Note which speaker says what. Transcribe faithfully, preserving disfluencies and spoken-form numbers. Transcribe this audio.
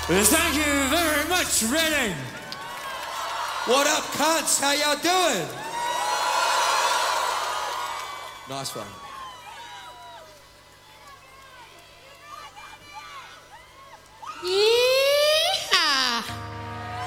Speaker 1: Thank you very much, Reading.
Speaker 2: What up, cunts? How y'all doing? Nice one.